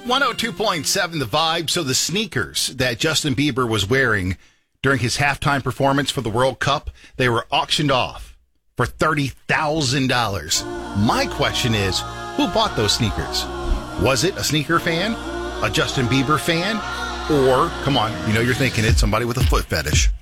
102.7 The Vibe. So the sneakers that Justin Bieber was wearing during his halftime performance for the World Cup, they were auctioned off for $30,000. My question is, who bought those sneakers? Was it a sneaker fan, a Justin Bieber fan, or, come on, you know you're thinking it, somebody with a foot fetish?